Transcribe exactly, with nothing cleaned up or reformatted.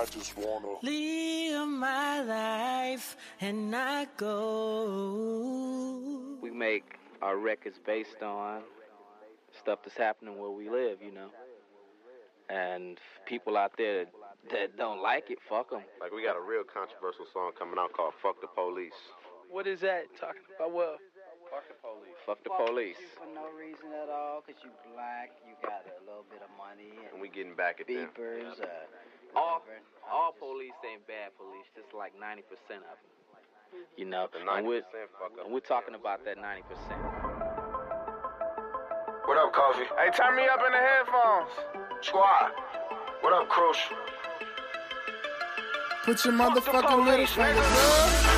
I just wanna live my life and not go. We make our records based on stuff that's happening where we live, you know. And people out there that don't like it, fuck them. Like, we got a real controversial song coming out called Fuck the Police. What is that? Talking about what? Fuck the police. Fuck the Fuck police. you for no reason at all, because you black, you got a little bit of money. And, And we getting back at them. beepers, uh, All, whatever. all just- police ain't bad police, just like ninety percent of them. You know, The and ninety we're, percent fuck up. and we're talking about that ninety percent. What up, Coffee? Hey, turn me up in the headphones. Squad. What up, Crucial? Put your motherfucking middle finger up.